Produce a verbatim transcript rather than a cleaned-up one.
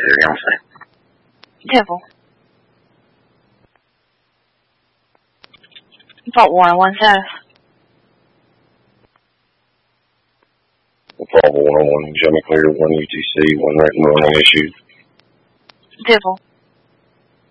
your fiancé? Devil. Vault one oh one status. Vault one oh one, Gemma Clear, one U T C, one written warning issued. Devil.